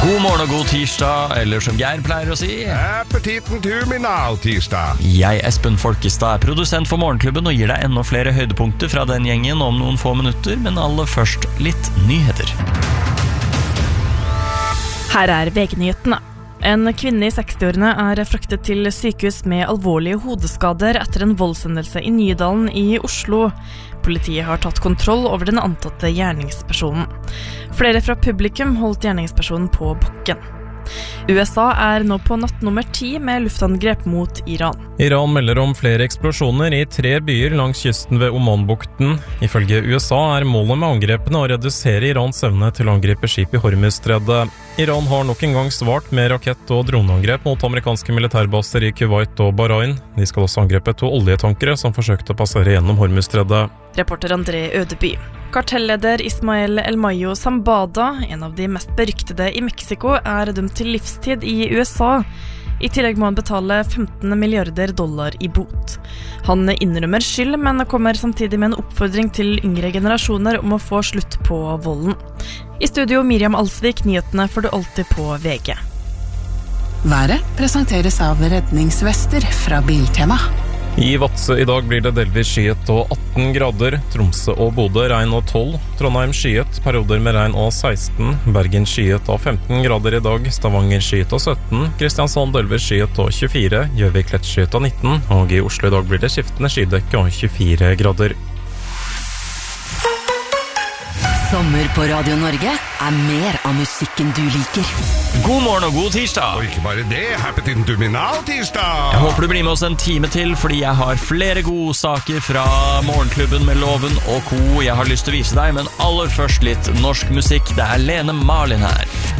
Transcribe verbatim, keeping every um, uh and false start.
God morgen og god tirsdag, eller som Geir pleier å si, appetitten to me now, tirsdag. Jeg, Espen Folkestad, er produsent for Morgenklubben og gir deg enda flere høydepunkter fra den gjengen om noen få minutter, men aller først litt nyheter. Her er V G-nyhetene. En kvinne i sekstiårene er fraktet til sykehus med alvorlige hodeskader etter en voldshendelse i Nydalen i Oslo. Politiet har tatt kontroll over den antatte gjerningspersonen. Flere fra publikum holdt gjerningspersonen på bakken. U S A er nå på natt nummer ti med luftangrep mot Iran. Iran melder om flere eksplosjoner i tre byer langs kysten ved Omanbukten. Ifølge U S A er målet med angrepene å redusere Irans evne til å angripe skip i Hormuzstredet. Iran har nok en gang svart med rakett- og droneangrep mot amerikanske militærbaser i Kuwait og Bahrain. De skal også angrepe to oljetankere som forsøkte å passere gjennom Hormuzstredet. Reporter André Ødeby. Kartelleder Ismael El Mayo Zambada, en av de mest beryktede i Mexico, er dømt til livstid i U S A. I tillegg må han betale femten milliarder dollar i bot. Han innrømmer skyld, men kommer samtidig med en oppfordring til yngre generasjoner om å få slutt på volden. I studio Miriam Alsvik, nyhetene får du alltid på V G. Været presenteres av redningsvester fra Biltema. I Vadsø i dag blir det delvis skyet og atten grader, Tromsø og Bodø regn og tolv, Trondheim skyet, perioder med regn og seksten, Bergen skyet og femten grader i dag, Stavanger skyet og sytten, Kristiansand delvis skyet og tjuefire, Gjøvik lett skyet og nitten, og i Oslo i dag blir det skiftende skydekke og tjuefire grader. Sommer på Radio Norge er mer av musikken du liker. God morgen og god tirsdag! Og ikke bare det, appetitten to me now, tirsdag. Jeg håper du blir med oss en time til, fordi jeg har flere gode saker fra Morgenklubben med Loven og Co. Jeg har lyst til å vise deg, men aller først litt norsk musikk. Det er Lene Marlin her.